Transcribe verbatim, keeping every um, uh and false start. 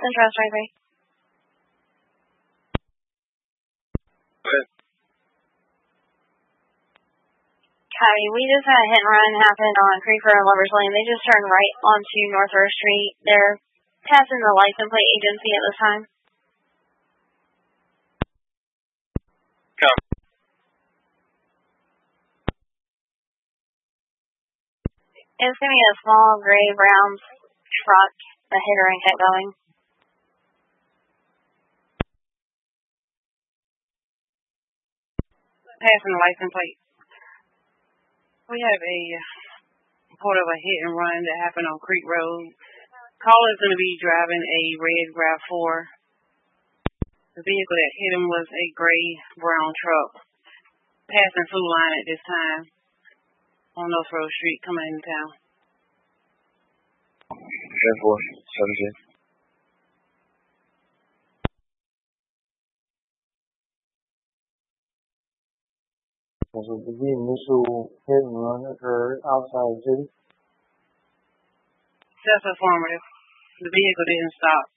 Central twenty-three. Okay. Copy. We just had a hit and run happen on Creek Road and Lovers Lane. They just turned right onto North First Street. They're passing the license plate agency at this time. Come. It's going to be a small gray brown truck that hit her and kept going. Passing the license plate. We have a report of a hit and run that happened on Creek Road. Caller is going to be driving a red RAV four. The vehicle that hit him was a gray brown truck. Passing through line at this time on North Road Street coming into town. ten four, seventeen. Was it the initial hit and run occurred outside the city? That's affirmative. The vehicle didn't stop.